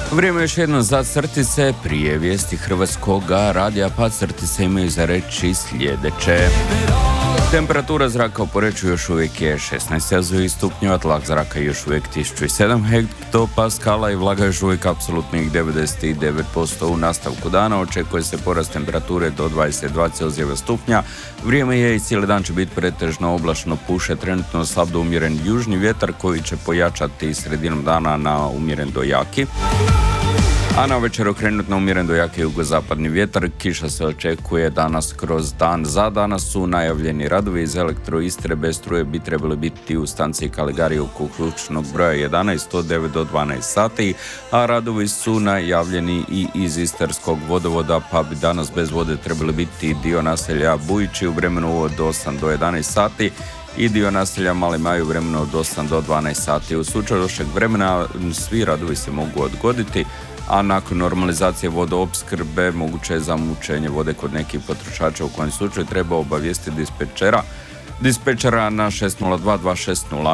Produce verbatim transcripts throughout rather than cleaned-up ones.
Vrijeme još jedno za crtice, prije vijesti Hrvatskoga radija, pa crtice imaju za reći sljedeće. Temperatura zraka u Poreču još uvijek je šesnaest stupnjeva, tlak zraka još uvijek tisuću sedam hektopaskala i vlaga još uvijek apsolutnih devedeset devet posto. U nastavku dana očekuje se porast temperature do dvadeset dva stupnja. Vrijeme je i cijeli dan će biti pretežno oblačno, puše trenutno slab do umjeren južni vjetar koji će pojačati sredinom dana na umjeren do jaki. A na večer okrenut na umjeren do jaki jugozapadni vjetar. Kiša se očekuje danas kroz dan. Za danas su najavljeni radovi iz Elektroistre bez struje bi trebali biti u stanciji Kaligari oko ključnog broja jedanaest od devet do dvanaest sati, a radovi su najavljeni i iz Istarskog vodovoda, pa bi danas bez vode trebali biti dio naselja Bujići u vremenu od osam do jedanaest sati i dio naselja Mali Maj u vremenu od osam do dvanaest sati. U slučaju lošeg vremena svi radovi se mogu odgoditi, a nakon normalizacije vodoopskrbe moguće je zamućenje vode kod nekih potrošača, u kojem slučaju treba obavijestiti dispečera, dispečera na šest nula dva dva šest nula.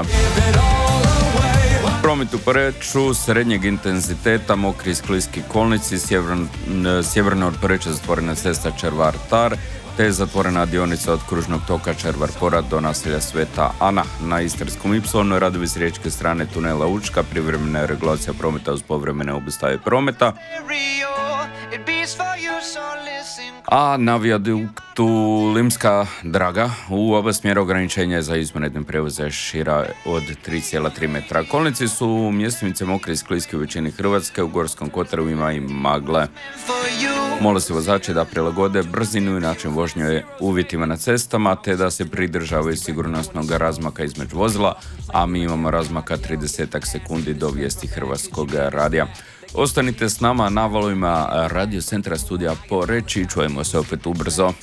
Promet u Poreču srednjeg intenziteta, mokri i skliski kolnici, sjeverno, sjeverno od Poreča zatvorena cesta Červar-Tar, te je zatvorena dionica od kružnog toka Červar-Porat do naselja Sveta Ana. Na Istarskom Ipsilonu radovi s riječke strane tunela Učka, privremena regulacija prometa uz povremene obustave prometa. A na vijaduktu Limska Draga u oba smjera ograničenja za izvanredne prevoze šira od tri zarez tri metra. Kolnici su mjestimice mokre i skliske u većini Hrvatske, u Gorskom kotaru ima i magle. Mole se vozači da prilagode brzinu i način vožnje uvjetima na cestama, te da se pridržavaju sigurnosnog razmaka između vozila, a mi imamo razmaka trideset sekundi do vijesti Hrvatskog radija. Ostanite s nama na valovima Radio Centra studija Poreč i čujemo se opet ubrzo.